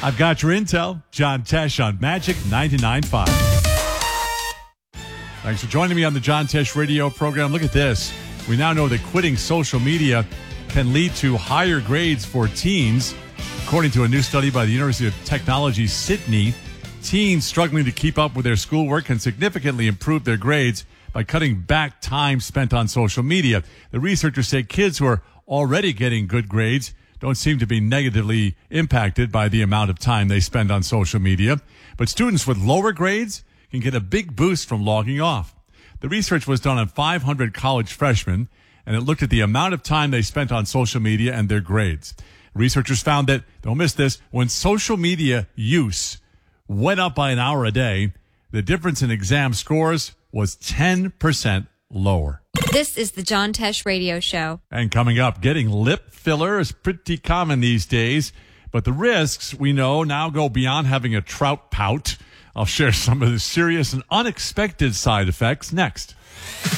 I've got your intel. John Tesh on Magic 99.5. Thanks for joining me on the John Tesh radio program. Look at this. We now know that quitting social media can lead to higher grades for teens. According to a new study by the University of Technology, Sydney, teens struggling to keep up with their schoolwork can significantly improve their grades by cutting back time spent on social media. The researchers say kids who are already getting good grades don't seem to be negatively impacted by the amount of time they spend on social media. But students with lower grades can get a big boost from logging off. The research was done on 500 college freshmen, and it looked at the amount of time they spent on social media and their grades. Researchers found that, don't miss this, when social media use went up by an hour a day, the difference in exam scores was 10% lower. This is the John Tesh Radio Show. And coming up, getting lip filler is pretty common these days, but the risks, we know, now go beyond having a trout pout. I'll share some of the serious and unexpected side effects next.